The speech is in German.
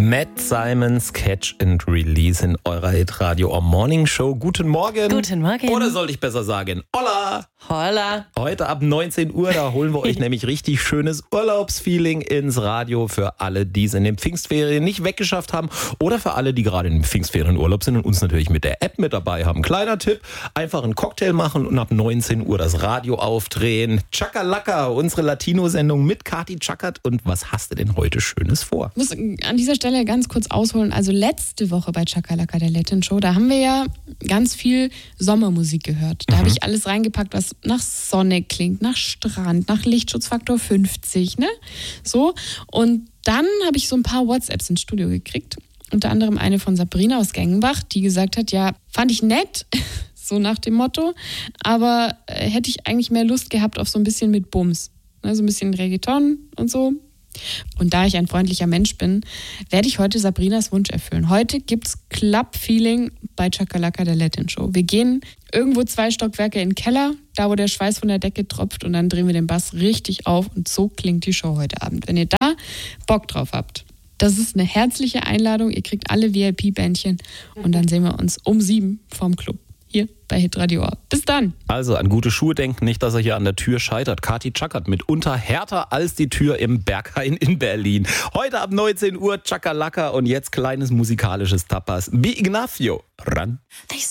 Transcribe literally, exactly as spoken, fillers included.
Matt Simons Catch and Release in eurer Hit-Radio Morning Show. Guten Morgen. Guten Morgen. Oder sollte ich besser sagen, holla. Holla. Heute ab neunzehn Uhr, da holen wir euch nämlich richtig schönes Urlaubsfeeling ins Radio für alle, die es in den Pfingstferien nicht weggeschafft haben oder für alle, die gerade in den Pfingstferien in Urlaub sind und uns natürlich mit der App mit dabei haben. Kleiner Tipp, einfach einen Cocktail machen und ab neunzehn Uhr das Radio aufdrehen. Chakalaka, unsere Latino-Sendung mit Kati Chackert. Und was hast du denn heute Schönes vor? Ich muss an dieser Stelle ganz kurz ausholen. Also letzte Woche bei Chakalaka, der Latin Show, da haben wir ja ganz viel Sommermusik gehört. Da mhm. habe ich alles reingepackt, was nach Sonne klingt, nach Strand, nach Lichtschutzfaktor fünfzig, ne? So. Und dann habe ich so ein paar WhatsApps ins Studio gekriegt. Unter anderem eine von Sabrina aus Gengenbach, die gesagt hat, ja, fand ich nett, so nach dem Motto, aber äh, hätte ich eigentlich mehr Lust gehabt auf so ein bisschen mit Bums. Ne? So ein bisschen Reggaeton und so. Und da ich ein freundlicher Mensch bin, werde ich heute Sabrinas Wunsch erfüllen. Heute gibt's Club-Feeling bei Chakalaka, der Latin Show. Wir gehen irgendwo zwei Stockwerke in den Keller, da wo der Schweiß von der Decke tropft, und dann drehen wir den Bass richtig auf und so klingt die Show heute Abend. Wenn ihr da Bock drauf habt, das ist eine herzliche Einladung. Ihr kriegt alle V I P-Bändchen und dann sehen wir uns um sieben vorm Club. Hier bei Hitradio. Bis dann. Also an gute Schuhe denken, nicht, dass er hier an der Tür scheitert. Kati Chackert mitunter härter als die Tür im Berghain in Berlin. Heute ab neunzehn Uhr Chakalaka und jetzt kleines musikalisches Tapas. Wie Ignacio. Ran.